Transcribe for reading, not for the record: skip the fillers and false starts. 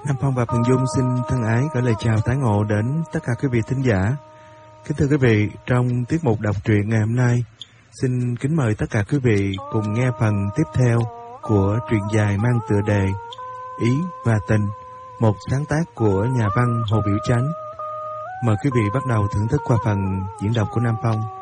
Nam Phong và Phần Dung xin thân ái gửi lời chào tái ngộ đến tất cả quý vị thính giả. Kính thưa quý vị, trong tiết mục đọc truyện ngày hôm nay, xin kính mời tất cả quý vị cùng nghe phần tiếp theo của truyện dài mang tựa đề Ý và Tình, một sáng tác của nhà văn Hồ Biểu Chánh. Mời quý vị bắt đầu thưởng thức qua phần diễn đọc của Nam Phong.